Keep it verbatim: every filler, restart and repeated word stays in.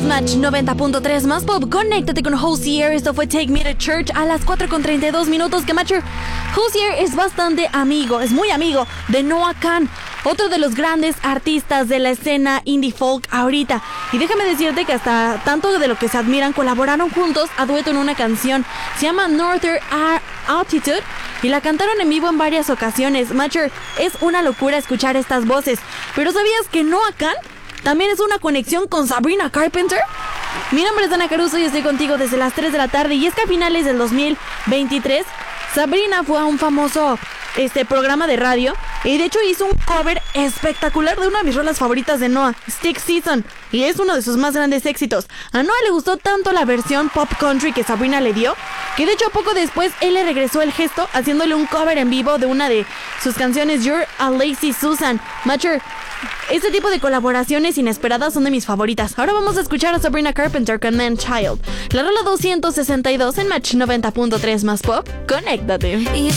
Match noventa punto tres más pop. Conéctate con Hozier. Esto fue Take Me to Church a las cuatro con treinta y dos minutos. Que Matcher, Hozier es bastante amigo, es muy amigo de Noah Kahan, otro de los grandes artistas de la escena indie folk ahorita. Y déjame decirte que hasta tanto de lo que se admiran colaboraron juntos a dueto en una canción. Se llama Northern Altitude y la cantaron en vivo en varias ocasiones. Matcher, es una locura escuchar estas voces. Pero ¿sabías que Noah Kahan también es una conexión con Sabrina Carpenter? Mi nombre es Ana Caruso y estoy contigo desde las tres de la tarde. Y es que a finales del dos mil veintitrés Sabrina fue a un famoso este programa de radio y de hecho hizo un cover espectacular de una de mis rolas favoritas de Noah, Stick Season, y es uno de sus más grandes éxitos. A Noah le gustó tanto la versión pop country que Sabrina le dio, que de hecho poco después él le regresó el gesto haciéndole un cover en vivo de una de sus canciones, You're a Lazy Susan. Matcher, este tipo de colaboraciones inesperadas son de mis favoritas. Ahora vamos a escuchar a Sabrina Carpenter con Man Child, la rola doscientos sesenta y dos en Match noventa punto tres más pop. Conéctate.